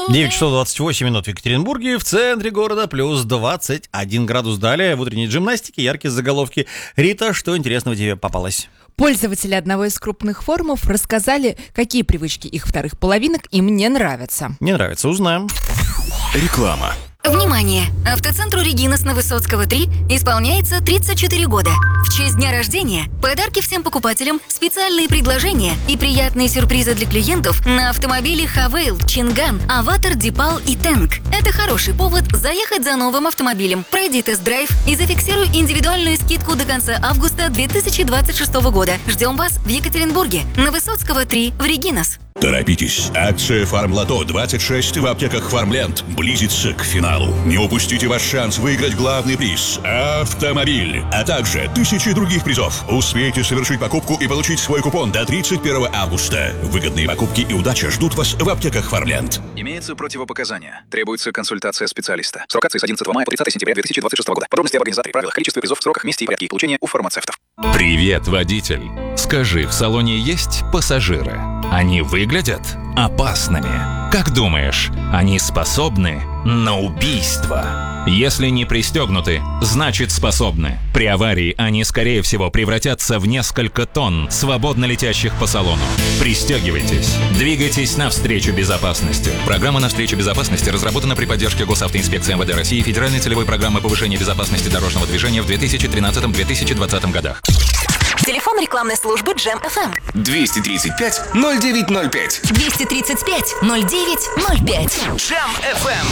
9 часов 28 минут в Екатеринбурге, в центре города плюс 21 градус. Далее в утренней гимнастике яркие заголовки. Рита, что интересного тебе попалось? Пользователи одного из крупных форумов рассказали, какие привычки их вторых половинок им не нравятся. Не нравится, узнаем. Реклама. Внимание! Автоцентру «Регинас» на Высоцкого 3 исполняется 34 года. В честь дня рождения подарки всем покупателям, специальные предложения и приятные сюрпризы для клиентов на автомобили «Хавейл», «Чинган», «Аватар», «Дипал» и «Тэнк». Это хороший повод заехать за новым автомобилем. Пройди тест-драйв и зафиксируй индивидуальную скидку до конца августа 2026 года. Ждем вас в Екатеринбурге на Высоцкого 3 в «Регинас». Торопитесь! Акция «Фармлото 26» в аптеках «Фармленд» близится к финалу. Не упустите ваш шанс выиграть главный приз – автомобиль, а также тысячи других призов. Успейте совершить покупку и получить свой купон до 31 августа. Выгодные покупки и удача ждут вас в аптеках «Фармленд». Имеются противопоказания. Требуется консультация специалиста. Срок акции с 11 мая по 30 сентября 2026 года. Подробности об организаторе, правилах, количестве призов, сроках, месте и порядке их получения у фармацевтов. Привет, водитель. Скажи, в салоне есть пассажиры? Они выглядят опасными. Как думаешь, они способны на убийство? Если не пристегнуты, значит способны. При аварии они, скорее всего, превратятся в несколько тонн, свободно летящих по салону. Пристегивайтесь. Двигайтесь навстречу безопасности. Программа «Навстречу безопасности» разработана при поддержке Госавтоинспекции МВД России и Федеральной целевой программы повышения безопасности дорожного движения в 2013-2020 годах. Телефон рекламной службы Джем FM 235-0905. 235-0905. Джем FM.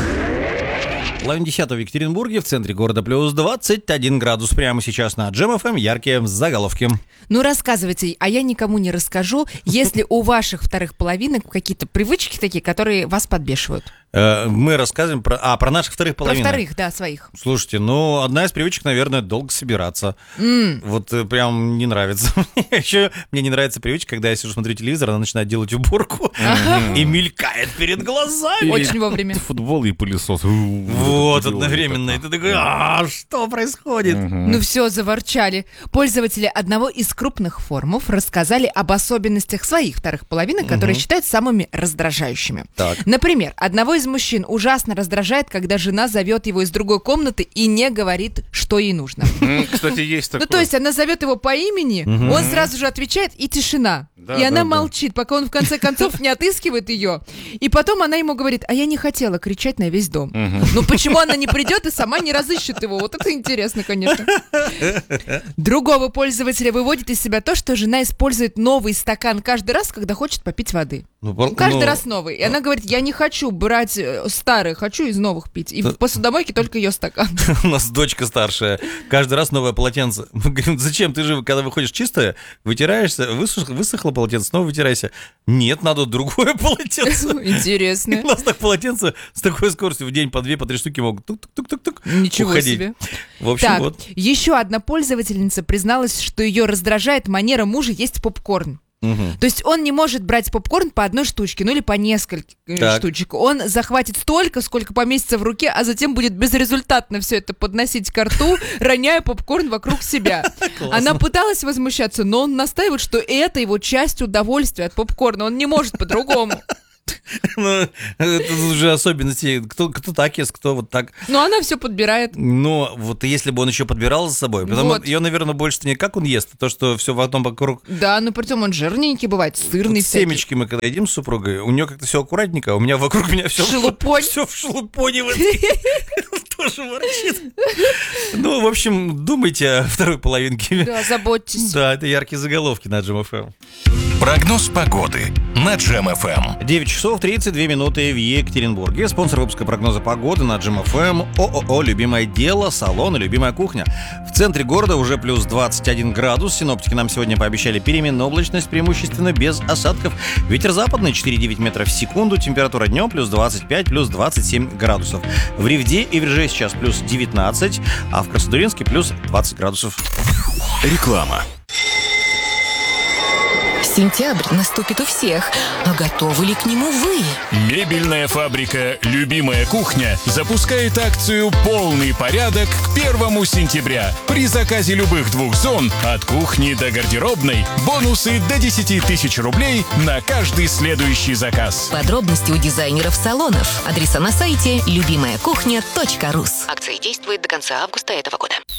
Половина 10 в Екатеринбурге, в центре города плюс 21 градус. Прямо сейчас на Джем FM яркие заголовки. Ну, рассказывайте, а я никому не расскажу, если у ваших вторых половинок какие-то привычки такие, которые вас подбешивают. Мы рассказываем про наших вторых половинок. Про вторых, да, своих. Слушайте, ну, одна из привычек, наверное, долго собираться. Вот прям не нравится. Еще мне не нравится привычка, когда я сижу, смотрю телевизор, она начинает делать уборку и мелькает перед глазами. Очень вовремя. Футбол и пылесос. Вот, одновременно. И ты такой, что происходит? Ну все, заворчали. Пользователи одного из крупных форумов рассказали об особенностях своих вторых половинок, которые считают самыми раздражающими. Так. Например, одного из мужчин ужасно раздражает, когда жена зовет его из другой комнаты и не говорит, что ей нужно. Кстати, есть такое. Ну, то есть она зовет его по имени, он сразу же отвечает, и тишина. Да, и она да. молчит, пока он в конце концов не отыскивает ее. И потом она ему говорит, а я не хотела кричать на весь дом. Ну почему она не придет и сама не разыщет его? Вот это интересно, конечно. Другого пользователя выводит из себя то, что жена использует новый стакан каждый раз, когда хочет попить воды. Каждый раз новый. И она говорит, я не хочу брать старый, хочу из новых пить. И в посудомойке только ее стакан. У нас дочка старшая. Каждый раз новое полотенце. Мы говорим, зачем? Ты же, когда выходишь чистое, вытираешься, высохло полотенце, снова вытирайся. Нет, надо другое полотенце. Интересно. У нас так полотенце с такой скоростью в день по 2, по 3 штуки могут тук-тук-тук-тук Ничего уходить. себе. В общем, Так, вот. еще одна пользовательница призналась, что ее раздражает манера мужа есть попкорн. То есть он не может брать попкорн по одной штучке, ну или по несколько штучек. Он захватит столько, сколько поместится в руке, а затем будет безрезультатно все это подносить ко рту, роняя попкорн вокруг себя. Она пыталась возмущаться, но он настаивает, что это его часть удовольствия от попкорна. Он не может по-другому. Ну, это уже особенности. Кто так ест, кто вот так. Но она все подбирает. Но вот если бы он еще подбирал за собой, потому Вот. ее, наверное, больше не как он ест, а то, что все в одном вокруг. Да, но притом он жирненький бывает, сырный Вот всякий. семечки мы когда едим с супругой, у нее как-то все аккуратненько, а у меня вокруг меня все Шелупонь. Все в шелупоне. Тоже ворчит. Ну, в общем, думайте о второй половинке. Да, заботьтесь. Да, это яркие заголовки на Джем FM. Прогноз погоды на Джем FM. 9 часов 32 минуты в Екатеринбурге. Спонсор выпуска прогноза погоды на Джем FM. ООО «Любимое дело», салон и любимая кухня. В центре города уже плюс 21 градус. Синоптики нам сегодня пообещали переменную облачность, преимущественно без осадков. Ветер западный 4,9 метров в секунду. Температура днем плюс 25, плюс 27 градусов. В Ревде и в Рже сейчас плюс 19, а в Краснотурьинске плюс 20 градусов. Реклама. Сентябрь наступит у всех, а готовы ли к нему вы? Мебельная фабрика «Любимая кухня» запускает акцию «Полный порядок» к 1 сентября. При заказе любых 2 зон, от кухни до гардеробной, бонусы до 10 тысяч рублей на каждый следующий заказ. Подробности у дизайнеров салонов. Адреса на сайте любимаякухня.рус. Акция действует до конца августа этого года.